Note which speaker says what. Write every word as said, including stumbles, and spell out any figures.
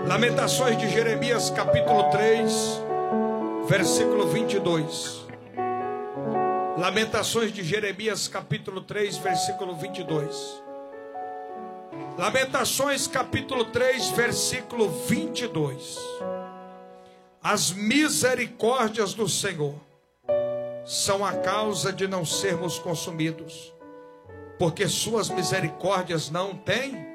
Speaker 1: Lamentações de Jeremias, capítulo três, versículo vinte e dois. Lamentações de Jeremias, capítulo três, versículo vinte e dois. Lamentações, capítulo três, versículo vinte e dois. As misericórdias do Senhor são a causa de não sermos consumidos, porque suas misericórdias não têm